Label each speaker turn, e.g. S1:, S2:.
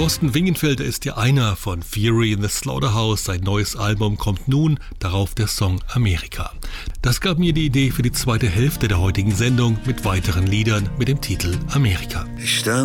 S1: Thorsten Wingenfelder ist ja einer von Fury in the Slaughterhouse. Sein neues Album kommt nun, darauf der Song Amerika. Das gab mir die Idee für die zweite Hälfte der heutigen Sendung mit weiteren Liedern mit dem Titel Amerika.